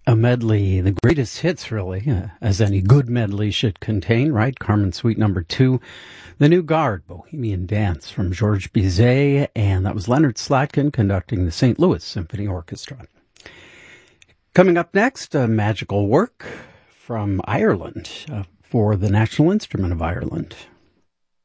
A medley, the greatest hits, really, as any good medley should contain, right? Carmen Suite number 2, The New Guard, Bohemian Dance from Georges Bizet, and that was Leonard Slatkin conducting the St. Louis Symphony Orchestra. Coming up next, a magical work from Ireland for the National Instrument of Ireland.